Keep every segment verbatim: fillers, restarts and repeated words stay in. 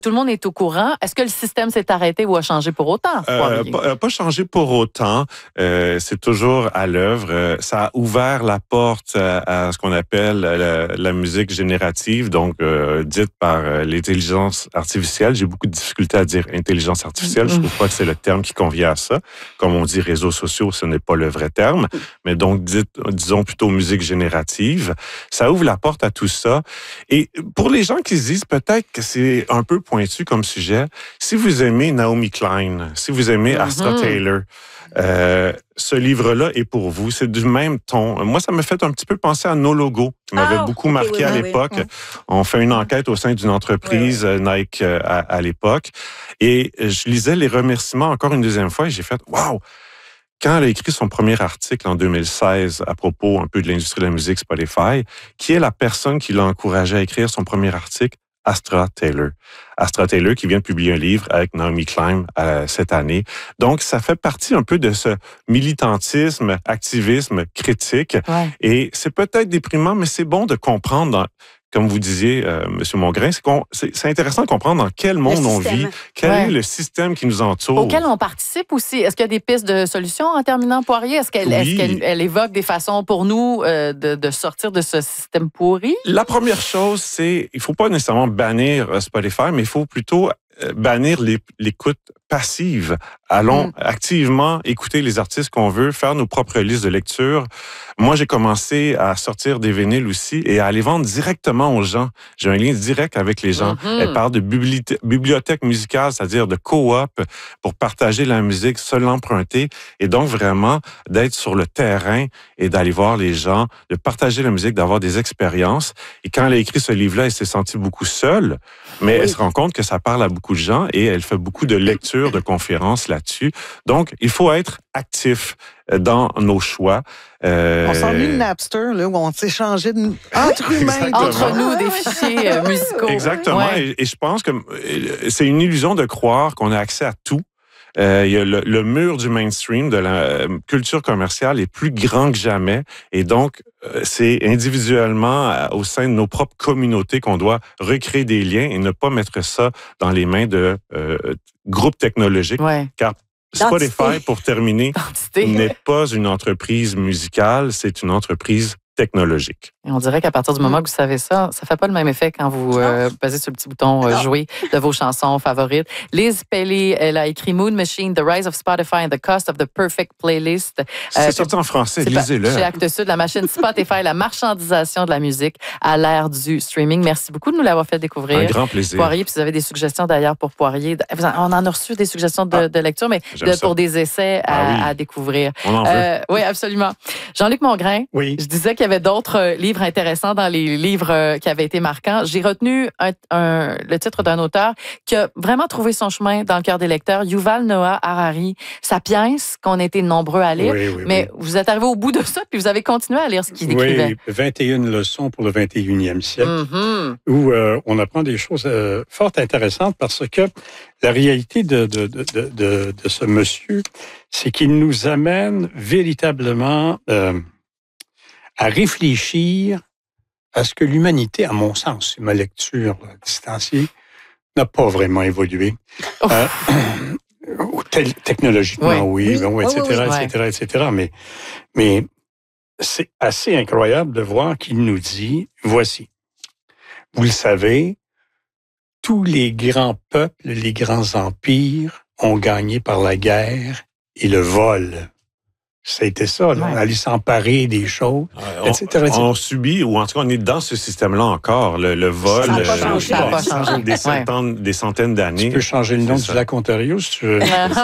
Tout le monde est au courant. Est-ce que le système s'est arrêté ou a changé pour autant? Euh, pas, pas changé pour autant. Euh, c'est toujours à l'œuvre. Euh, ça a ouvert la porte à, à ce qu'on appelle la, la musique générative, donc euh, dite par euh, l'intelligence artificielle. J'ai beaucoup de difficultés à dire intelligence artificielle. Je trouve pas que c'est le terme qui convient à ça. Comme on dit réseaux sociaux, ce n'est pas le vrai terme. Mais donc, dites, disons plutôt musique générative. Ça ouvre la porte à tout ça. Et pour les gens qui se disent peut-être que c'est un peu pointu comme sujet, si vous aimez Naomi Klein, si vous aimez Astra mm-hmm. Taylor, euh, ce livre-là est pour vous. C'est du même ton. Moi, ça me fait un petit peu penser à Nos Logos, qui m'avait oh, beaucoup okay, marqué oui, à oui, l'époque. Oui. On fait une enquête au sein d'une entreprise oui, oui. Nike à, à l'époque. Et je lisais les remerciements encore une deuxième fois et j'ai fait « Wow! » Quand elle a écrit son premier article en deux mille seize à propos un peu de l'industrie de la musique Spotify, qui est la personne qui l'a encouragé à écrire son premier article? Astra Taylor. Astra Taylor qui vient de publier un livre avec Naomi Klein euh, cette année. Donc, ça fait partie un peu de ce militantisme, activisme critique. Ouais. Et c'est peut-être déprimant, mais c'est bon de comprendre, dans, comme vous disiez, euh, M. Mongrain, c'est, qu'on, c'est, c'est intéressant de comprendre dans quel monde on vit, quel ouais. est le système qui nous entoure. Auquel on participe aussi. Est-ce qu'il y a des pistes de solutions en terminant, Poirier? Est-ce qu'elle, oui. est-ce qu'elle elle évoque des façons pour nous euh, de, de sortir de ce système pourri? La première chose, c'est il ne faut pas nécessairement bannir Spotify, mais il faut plutôt bannir l'écoute passive. Allons mm. activement écouter les artistes qu'on veut, faire nos propres listes de lecture. Moi, j'ai commencé à sortir des vinyles aussi et à aller vendre directement aux gens. J'ai un lien direct avec les gens. Mm-hmm. Elle parle de bibliothèque, bibliothèque musicale, c'est-à-dire de coop pour partager la musique, se l'emprunter et donc vraiment d'être sur le terrain et d'aller voir les gens, de partager la musique, d'avoir des expériences. Et quand elle a écrit ce livre-là, elle s'est sentie beaucoup seule, mais oui. elle se rend compte que ça parle à beaucoup de gens et elle fait beaucoup de lectures, de conférences là-dessus. Donc, il faut être actif dans nos choix. Euh... On s'ennuie de Napster, là, où on s'échangeait de... entre humains. Entre nous, des fichiers euh, musicaux. Exactement. Ouais. Et, et je pense que c'est une illusion de croire qu'on a accès à tout. Euh, il y a le, le mur du mainstream, de la culture commerciale est plus grand que jamais. Et donc, euh, c'est individuellement, euh, au sein de nos propres communautés, qu'on doit recréer des liens et ne pas mettre ça dans les mains de euh, groupes technologiques. Ouais. Car Spotify, pour terminer, Identité. n'est pas une entreprise musicale, c'est une entreprise technologique. Et on dirait qu'à partir du moment que vous savez ça, ça fait pas le même effet quand vous euh, basez sur le petit bouton euh, jouer de vos chansons favorites. Liz Pelly, elle a écrit Moon Machine, The Rise of Spotify and the Cost of the Perfect Playlist. Euh, c'est sorti en français, lisez-le. Chez Actes Sud, la machine Spotify, la marchandisation de la musique à l'ère du streaming. Merci beaucoup de nous l'avoir fait découvrir. Un grand plaisir. Poirier, puis vous avez des suggestions d'ailleurs pour Poirier. On en a reçu des suggestions de, ah, de lecture, mais de, pour des essais à, ah oui. à découvrir. On en veut. Euh, oui, absolument. Jean-Luc Mongrain, oui. je disais qu'il y avait d'autres livres intéressants dans les livres qui avaient été marquants. J'ai retenu un, un, le titre d'un auteur qui a vraiment trouvé son chemin dans le cœur des lecteurs, Yuval Noah Harari. Sapiens, qu'on a été nombreux à lire, oui, oui, mais oui. vous êtes arrivé au bout de ça, puis vous avez continué à lire ce qu'il écrivait. Oui, vingt et une leçons pour le vingt et unième siècle, mm-hmm. où euh, on apprend des choses euh, fort intéressantes parce que la réalité de, de, de, de, de, de ce monsieur, c'est qu'il nous amène véritablement... Euh, à réfléchir à ce que l'humanité, à mon sens, ma lecture là, distanciée, n'a pas vraiment évolué. Euh, technologiquement, oui, oui, oui, et cetera, oui, oui, et cetera, et cetera. Mais, mais c'est assez incroyable de voir qu'il nous dit, voici, vous le savez, tous les grands peuples, les grands empires ont gagné par la guerre et le vol. C'était ça, là. Ouais. Aller s'emparer des choses, euh, et cetera, et cetera. On subit, ou en tout cas, on est dans ce système-là encore, le, le vol. Ça n'a pas changé. Ça n'a pas changé. Des, centaines, ouais. des centaines d'années. Tu peux changer le nom du lac Ontario, si tu veux.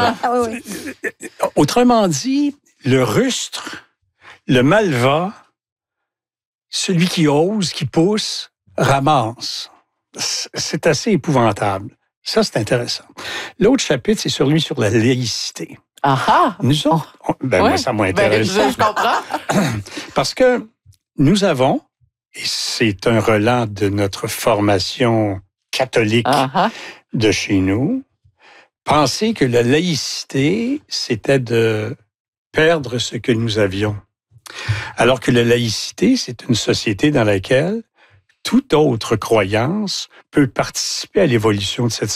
Autrement dit, le rustre, le malva, celui qui ose, qui pousse, ramasse. C'est assez épouvantable. Ça, c'est intéressant. L'autre chapitre, c'est celui sur la laïcité. Ah ah! Nous autres, oh. ben, ouais. moi, ça m'intéresse. Ben, je, je comprends. Parce que nous avons, et c'est un relent de notre formation catholique uh-huh. de chez nous, pensé que la laïcité, c'était de perdre ce que nous avions. Alors que la laïcité, c'est une société dans laquelle toute autre croyance peut participer à l'évolution de cette